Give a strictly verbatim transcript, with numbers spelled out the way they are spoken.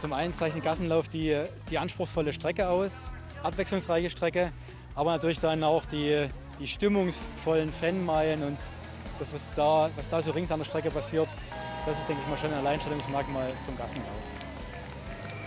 Zum einen zeichnet Gassenlauf die, die anspruchsvolle Strecke aus, abwechslungsreiche Strecke, aber natürlich dann auch die, die stimmungsvollen Fanmeilen und das, was da, was da so rings an der Strecke passiert, das ist, denke ich mal, schon ein Alleinstellungsmerkmal vom Gassenlauf.